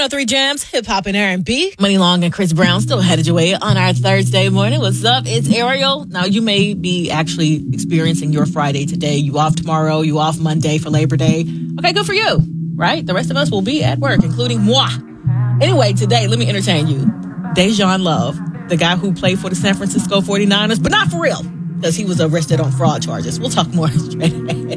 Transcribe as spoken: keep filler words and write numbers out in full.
oh three Jams, hip hop and R and B. Money Long and Chris Brown still headed your way on our Thursday morning. What's up? It's Ariel. Now, you may be actually experiencing your Friday today. You off tomorrow. You off Monday for Labor Day. Okay, good for you, right? The rest of us will be at work, including moi. Anyway, today, let me entertain you. Dejan Love, the guy who played for the San Francisco forty-niners, but not for real, because he was arrested on fraud charges. We'll talk more straight ahead.